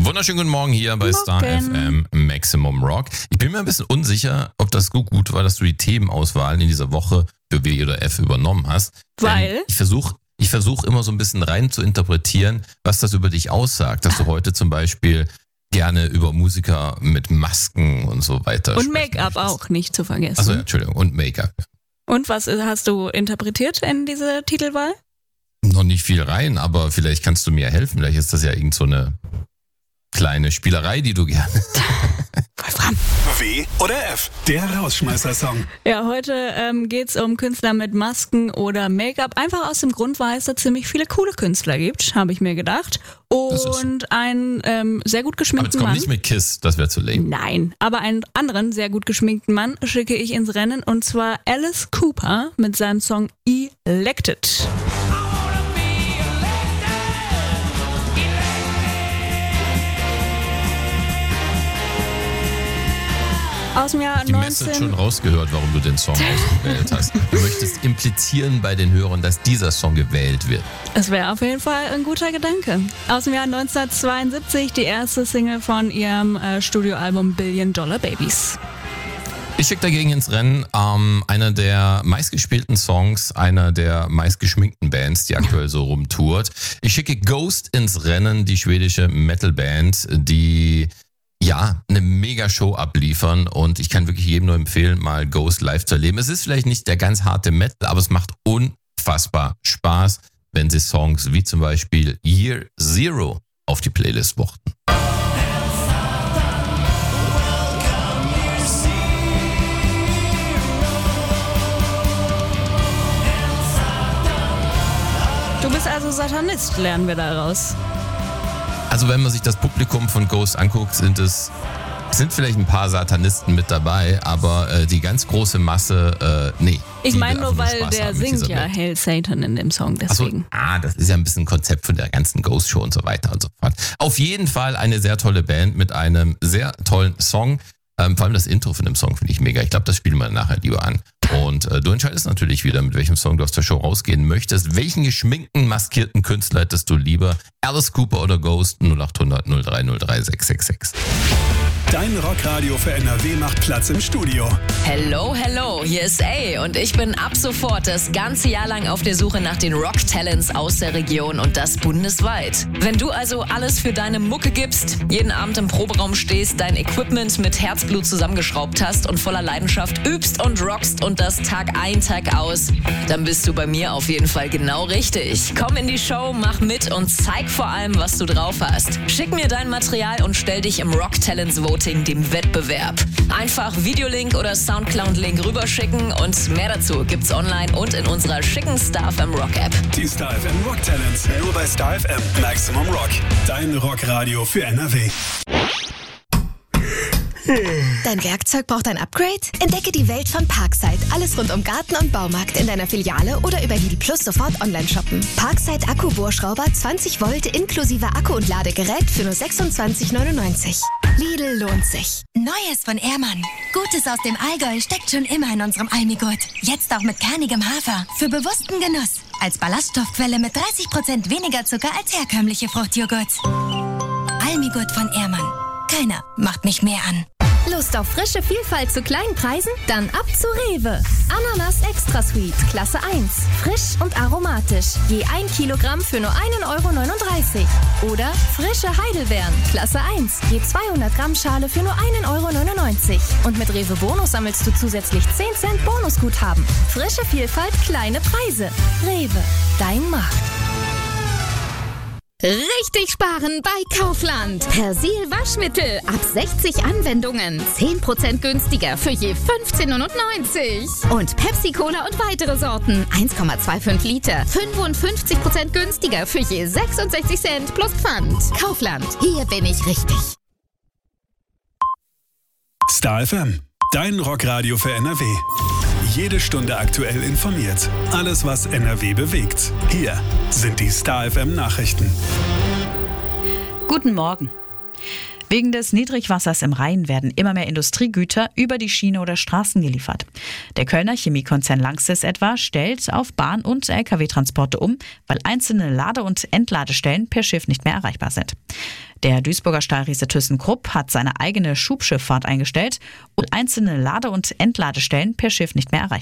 Wunderschönen guten Morgen hier bei Star FM Maximum Rock. Ich bin mir ein bisschen unsicher, ob das gut war, dass du die Themenauswahlen in dieser Woche für W oder F übernommen hast. Weil? Ich versuch immer so ein bisschen rein zu interpretieren, was das über dich aussagt. Dass du heute zum Beispiel gerne über Musiker mit Masken und so weiter und Make-up auch nicht zu vergessen. Also Entschuldigung, und Make-up. Und was hast du interpretiert in diese Titelwahl? Noch nicht viel rein, aber vielleicht kannst du mir helfen. Vielleicht ist das ja irgend so eine kleine Spielerei, die du gerne... Wolfram. W oder F, der Rausschmeißer-Song. Ja, heute geht's um Künstler mit Masken oder Make-up. Einfach aus dem Grund, weil es da ziemlich viele coole Künstler gibt, habe ich mir gedacht. Und einen sehr gut geschminkten Aber Mann. jetzt komm nicht mit Kiss, das wäre zu lame. Nein, aber einen anderen sehr gut geschminkten Mann schicke ich ins Rennen. Und zwar Alice Cooper mit seinem Song Elected. Aus dem Jahr Die Message schon rausgehört, warum du den Song ausgewählt hast. Du möchtest implizieren bei den Hörern, dass dieser Song gewählt wird. Es wäre auf jeden Fall ein guter Gedanke. Aus dem Jahr 1972 die erste Single von ihrem Studioalbum Billion Dollar Babies. Ich schicke dagegen ins Rennen einer der meistgespielten Songs, einer der meistgeschminkten Bands, die aktuell so rumtourt. Ich schicke Ghost ins Rennen, die schwedische Metal-Band, die eine Mega-Show abliefern, und ich kann wirklich jedem nur empfehlen, mal Ghost live zu erleben. Es ist vielleicht nicht der ganz harte Metal, aber es macht unfassbar Spaß, wenn sie Songs wie zum Beispiel Year Zero auf die Playlist wuchten. Du bist also Satanist, lernen wir daraus. Also wenn man sich das Publikum von Ghost anguckt, sind vielleicht ein paar Satanisten mit dabei, aber die ganz große Masse, nee. Ich meine nur, weil der singt ja Hail Satan in dem Song, deswegen. Das ist ja ein bisschen ein Konzept von der ganzen Ghost-Show und so weiter und so fort. Auf jeden Fall eine sehr tolle Band mit einem sehr tollen Song. Vor allem das Intro von dem Song finde ich mega. Ich glaube, das spielen wir nachher lieber an. Und du entscheidest natürlich wieder, mit welchem Song du aus der Show rausgehen möchtest. Welchen geschminkten, maskierten Künstler hättest du lieber? Alice Cooper oder Ghost? 0800 0303 666. Dein Rockradio für NRW macht Platz im Studio. Hello, hier ist A und ich bin ab sofort das ganze Jahr lang auf der Suche nach den Rock-Talents aus der Region und das bundesweit. Wenn du also alles für deine Mucke gibst, jeden Abend im Proberaum stehst, dein Equipment mit Herzblut zusammengeschraubt hast und voller Leidenschaft übst und rockst und das Tag ein, Tag aus, dann bist du bei mir auf jeden Fall genau richtig. Komm in die Show, mach mit und zeig vor allem, was du drauf hast. Schick mir dein Material und stell dich im Rock-Talents Voting, dem Wettbewerb. Einfach Videolink oder Soundcloud-Link rüberschicken und mehr dazu gibt's online und in unserer schicken Star FM Rock App. Die Star FM Rock Talents, nur bei Star FM Maximum Rock. Dein Rockradio für NRW. Dein Werkzeug braucht ein Upgrade? Entdecke die Welt von Parkside. Alles rund um Garten und Baumarkt in deiner Filiale oder über Lidl Plus sofort online shoppen. Parkside Akkubohrschrauber 20 Volt inklusive Akku und Ladegerät für nur 26,99. Lidl lohnt sich. Neues von Ehrmann. Gutes aus dem Allgäu steckt schon immer in unserem Almigurt. Jetzt auch mit kernigem Hafer. Für bewussten Genuss. Als Ballaststoffquelle mit 30% weniger Zucker als herkömmliche Fruchtjoghurt. Almigurt von Ehrmann. Keiner macht mich mehr an. Lust auf frische Vielfalt zu kleinen Preisen? Dann ab zu Rewe. Ananas Extra Sweet, Klasse 1. Frisch und aromatisch. Je 1 Kilogramm für nur 1,39 €. Oder frische Heidelbeeren, Klasse 1. Je 200 Gramm Schale für nur 1,99 €. Und mit Rewe Bonus sammelst du zusätzlich 10 Cent Bonusguthaben. Frische Vielfalt, kleine Preise. Rewe, dein Markt. Richtig sparen bei Kaufland. Persil Waschmittel ab 60 Anwendungen. 10% günstiger für je 15,99 €. Und Pepsi Cola und weitere Sorten. 1,25 Liter. 55% günstiger für je 66 Cent plus Pfand. Kaufland. Hier bin ich richtig. Star FM, dein Rockradio für NRW. Jede Stunde aktuell informiert. Alles, was NRW bewegt. Hier sind die Star FM Nachrichten. Guten Morgen. Wegen des Niedrigwassers im Rhein werden immer mehr Industriegüter über die Schiene oder Straßen geliefert. Der Kölner Chemiekonzern Lanxess etwa stellt auf Bahn- und Lkw-Transporte um, weil einzelne Lade- und Entladestellen per Schiff nicht mehr erreichbar sind. Der Duisburger Stahlriese ThyssenKrupp hat seine eigene Schubschifffahrt eingestellt und einzelne Lade- und Entladestellen per Schiff nicht mehr erreichbar.